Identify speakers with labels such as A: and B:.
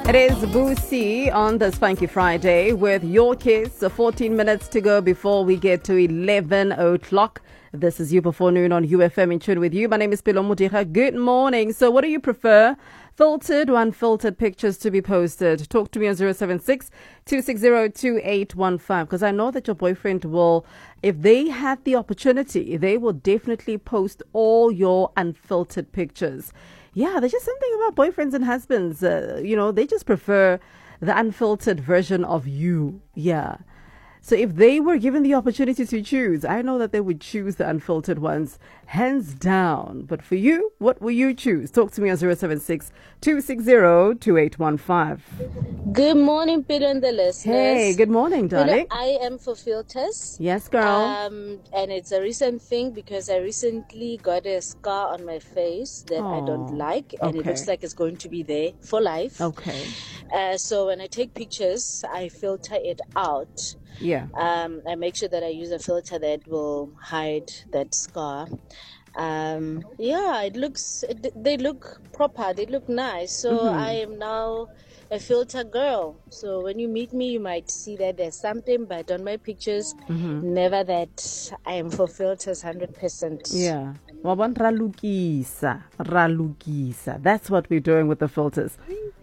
A: It is Boosie on this Funky Friday with your kids. 14 minutes to go before we get to 11 o'clock. This is You Before Noon on UFM in tune with you. My name is Pilo Mudira. Good morning. So what do you prefer? Filtered or unfiltered pictures to be posted? Talk to me on 076-260-2815 because I know that your boyfriend will, if they had the opportunity, they will definitely post all your unfiltered pictures. Yeah, there's just something about boyfriends and husbands. They just prefer the unfiltered version of you. Yeah. So if they were given the opportunity to choose, I know that they would choose the unfiltered ones, hands down. But for you, what will you choose? Talk to me on 076-260-2815.
B: Good morning, Peter and the listeners.
A: Hey, good morning, darling.
B: Peter, I am for filters.
A: Yes, girl.
B: And it's a recent thing because I recently got a scar on my face that I don't like, and it looks like it's going to be there for life.
A: Okay.
B: So when I take pictures, I filter it out.
A: Yeah.
B: I make sure that I use a filter that will hide that scar. They look proper, they look nice. So I am now a filter girl. So when you meet me, you might see that there's something, but on my pictures, never that I am for filters 100%.
A: Yeah. Ralukisa. That's what we're doing with the filters.